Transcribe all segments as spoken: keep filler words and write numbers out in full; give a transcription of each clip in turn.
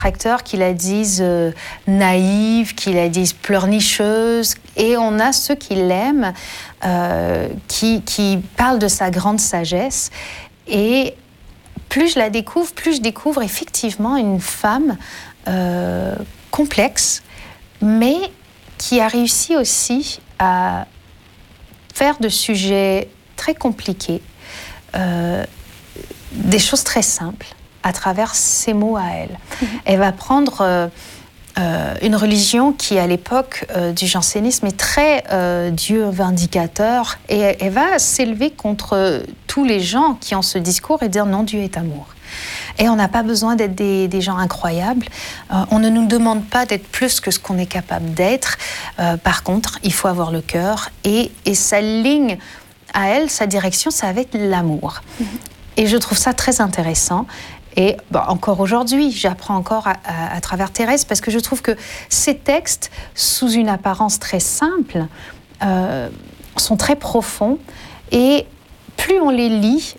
détracteurs qui la disent euh, naïve, qui la disent pleurnicheuse, et on a ceux qui l'aiment, euh, qui, qui parlent de sa grande sagesse. Et plus je la découvre, plus je découvre effectivement une femme euh, complexe, mais qui a réussi aussi à faire de sujets très compliqués euh, des choses très simples à travers ses mots à elle. Mmh. Elle va prendre euh, euh, une religion qui, à l'époque euh, du jansénisme, est très euh, Dieu vindicateur, et elle, elle va s'élever contre tous les gens qui ont ce discours et dire non, Dieu est amour. Et on n'a pas besoin d'être des, des gens incroyables. Euh, on ne nous demande pas d'être plus que ce qu'on est capable d'être. Euh, par contre, il faut avoir le cœur. Et, et sa ligne à elle, sa direction, ça va être l'amour. Mmh. Et je trouve ça très intéressant. Et bon, encore aujourd'hui, j'apprends encore à, à, à travers Thérèse, parce que je trouve que ces textes, sous une apparence très simple, euh, sont très profonds. Et plus on les lit,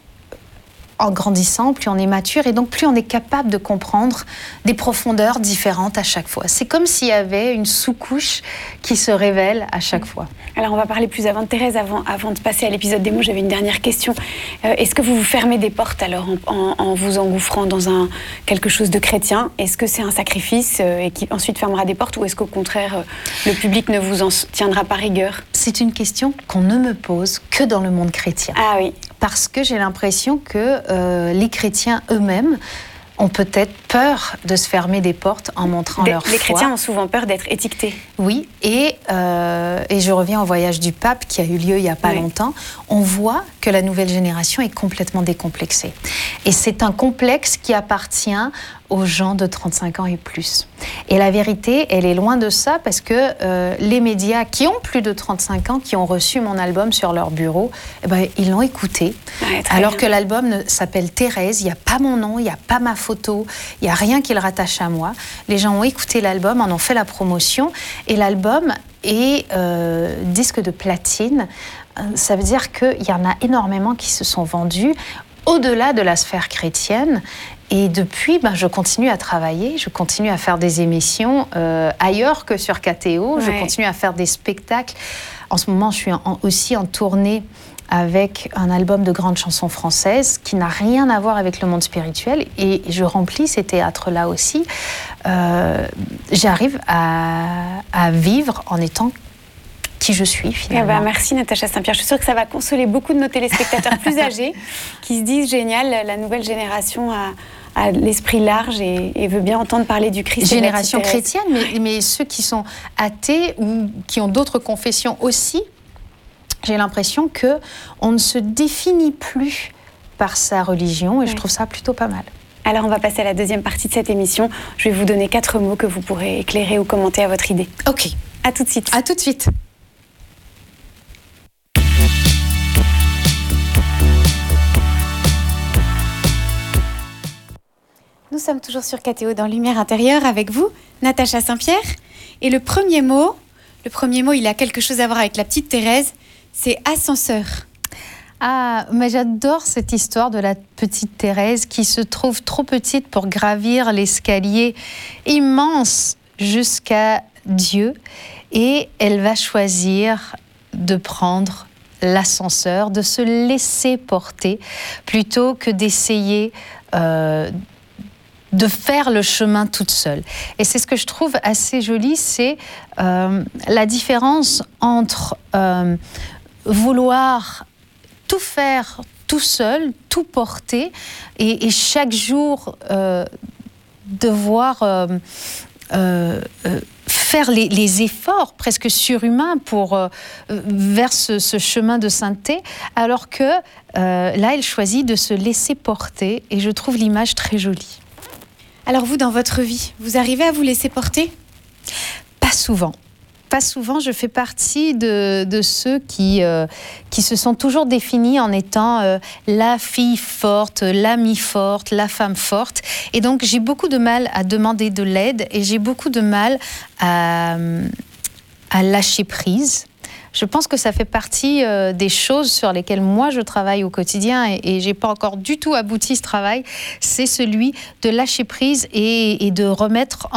en grandissant, plus on est mature, et donc plus on est capable de comprendre des profondeurs différentes à chaque fois. C'est comme s'il y avait une sous-couche qui se révèle à chaque fois. Alors on va parler plus avant de Thérèse, avant, avant de passer à l'épisode des mots, j'avais une dernière question. Euh, est-ce que vous vous fermez des portes alors en, en, en vous engouffrant dans un, quelque chose de chrétien? Est-ce que c'est un sacrifice euh, et qui ensuite fermera des portes, ou est-ce qu'au contraire euh, le public ne vous en tiendra pas rigueur? C'est une question qu'on ne me pose que dans le monde chrétien. Ah oui. Parce que j'ai l'impression que euh, les chrétiens eux-mêmes ont peut-être peur de se fermer des portes en montrant des, leur foi. Les chrétiens ont souvent peur d'être étiquetés. Oui, et, euh, et je reviens au voyage du pape qui a eu lieu il n'y a pas oui. longtemps. On voit que la nouvelle génération est complètement décomplexée. Et c'est un complexe qui appartient aux gens de trente-cinq ans et plus. Et la vérité, elle est loin de ça, parce que euh, les médias qui ont plus de trente-cinq ans, qui ont reçu mon album sur leur bureau, eh ben, ils l'ont écouté. Ouais, alors bien. Que l'album s'appelle Thérèse, il n'y a pas mon nom, il n'y a pas ma photo, il n'y a rien qui le rattache à moi. Les gens ont écouté l'album, en ont fait la promotion, et l'album est euh, disque de platine. Ça veut dire qu'il y en a énormément qui se sont vendus au-delà de la sphère chrétienne. Et depuis, ben, je continue à travailler, je continue à faire des émissions euh, ailleurs que sur K T O, ouais. Je continue à faire des spectacles. En ce moment, je suis en, aussi en tournée avec un album de grandes chansons françaises qui n'a rien à voir avec le monde spirituel, et je remplis ces théâtres-là aussi. Euh, j'arrive à, à vivre en étant qui je suis finalement. Eh ben, merci Natacha Saint-Pierre. Je suis sûre que ça va consoler beaucoup de nos téléspectateurs plus âgés qui se disent génial, la nouvelle génération a, a l'esprit large et, et veut bien entendre parler du Christ. Génération chrétienne, mais, mais ceux qui sont athées ou qui ont d'autres confessions aussi, j'ai l'impression qu'on ne se définit plus par sa religion, et oui. Je trouve ça plutôt pas mal. Alors on va passer à la deuxième partie de cette émission. Je vais vous donner quatre mots que vous pourrez éclairer ou commenter à votre idée. Ok. À tout de suite. À tout de suite. Nous sommes toujours sur K T O dans Lumière intérieure avec vous, Natacha Saint-Pierre. Et le premier mot, le premier mot, il a quelque chose à voir avec la petite Thérèse, c'est ascenseur. Ah, mais j'adore cette histoire de la petite Thérèse qui se trouve trop petite pour gravir l'escalier immense jusqu'à Dieu, et elle va choisir de prendre l'ascenseur, de se laisser porter plutôt que d'essayer euh, de faire le chemin toute seule. Et c'est ce que je trouve assez joli, c'est euh, la différence entre euh, vouloir tout faire tout seul, tout porter, et, et chaque jour euh, devoir euh, euh, euh, faire les, les efforts presque surhumains pour, euh, vers ce, ce chemin de sainteté, alors que euh, là, elle choisit de se laisser porter, et je trouve l'image très jolie. Alors vous, dans votre vie, vous arrivez à vous laisser porter ? Pas souvent. Pas souvent. Je fais partie de, de ceux qui, euh, qui se sont toujours définis en étant euh, la fille forte, l'amie forte, la femme forte. Et donc, j'ai beaucoup de mal à demander de l'aide, et j'ai beaucoup de mal à, à lâcher prise. je pense que ça fait partie euh, des choses sur lesquelles moi je travaille au quotidien et, et j'ai pas encore du tout abouti ce travail. C'est celui de lâcher prise et, et de remettre